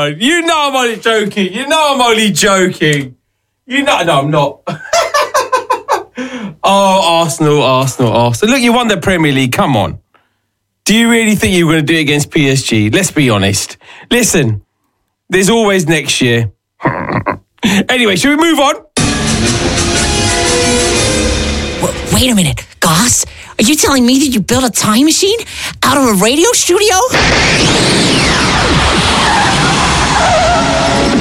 on. You know I'm only joking. No, I'm not. Oh, Arsenal. Look, you won the Premier League. Come on. Do you really think you were going to do it against PSG? Let's be honest. Listen, there's always next year. Anyway, should we move on? Wait a minute, Goss. Are you telling me that you built a time machine out of a radio studio?